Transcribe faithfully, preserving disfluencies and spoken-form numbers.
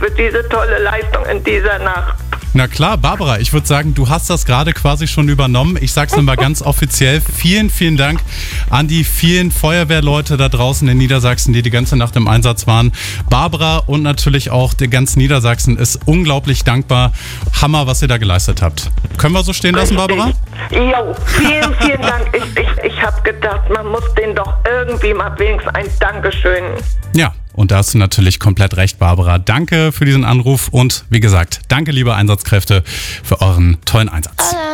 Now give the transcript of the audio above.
für diese tolle Leistung in dieser Nacht. Na klar, Barbara, ich würde sagen, du hast das gerade quasi schon übernommen. Ich sag's nochmal ganz offiziell. Vielen, vielen Dank an die vielen Feuerwehrleute da draußen in Niedersachsen, die die ganze Nacht im Einsatz waren. Barbara und natürlich auch der ganze Niedersachsen ist unglaublich dankbar. Hammer, was ihr da geleistet habt. Können wir so stehen lassen, Barbara? Jo, vielen, vielen Dank. Ich, ich, ich habe gedacht, man muss denen doch irgendwie mal wenigstens ein Dankeschön. Ja. Und da hast du natürlich komplett recht, Barbara. Danke für diesen Anruf und wie gesagt, danke, liebe Einsatzkräfte, für euren tollen Einsatz.